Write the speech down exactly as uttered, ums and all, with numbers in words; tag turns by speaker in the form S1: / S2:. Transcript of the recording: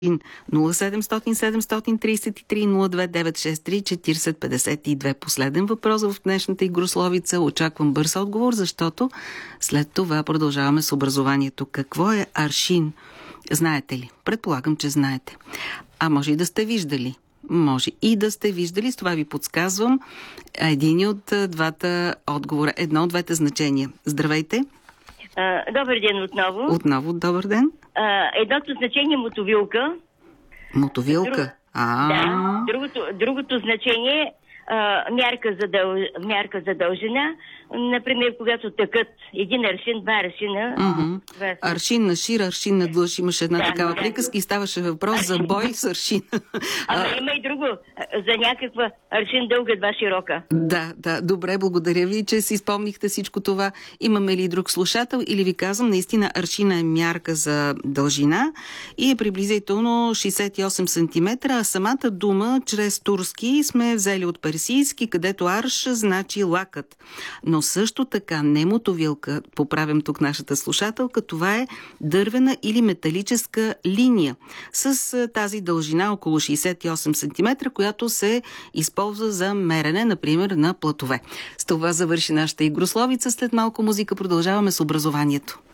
S1: нула седемстотин седемстотин тридесет и три нула две девет шест три четиридесет петдесет и две. Последен въпрос в днешната игрословица. Очаквам бърз отговор, защото след това продължаваме с образованието. Какво е аршин? Знаете ли? Предполагам, че знаете. А може и да сте виждали. Може и да сте виждали. С това ви подсказвам един от двата отговора. Едно от двете значения. Здравейте!
S2: А, добър ден отново.
S1: Отново добър ден.
S2: А, едното значение е мотовилка.
S1: Мотовилка?
S2: Друг...
S1: А.
S2: Да. Другото, другото значение е мярка за, дъл... мярка за дължина. Например, когато тъкат един аршин, два аршина.
S1: Mm-hmm.
S2: два...
S1: Аршин на шир, аршин на длъж. Имаше една
S2: да,
S1: такава
S2: да.
S1: приказка и ставаше въпрос за бой с аршин.
S2: Ама има и друго. За някаква аршин дълга, два широка.
S1: Да, да. Добре, благодаря ви, че си спомнихте всичко това. Имаме ли друг слушател? Или ви казвам, наистина аршина е мярка за дължина и е приблизително шейсет и осем сантиметра, а самата дума, чрез турски, сме взели от персийски, където арш значи лакът. Но също така не мотовилка, поправям тук нашата слушателка, това е дървена или металическа линия с тази дължина около шейсет и осем сантиметра, която се използва за мерене, например, на платове. С това завърши нашата игрословица. След малко музика продължаваме с образованието.